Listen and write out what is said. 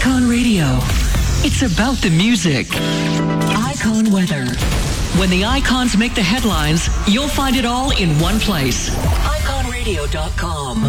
Icon Radio. It's about the music. Icon Weather. When the icons make the headlines, you'll find it all in one place. IconRadio.com.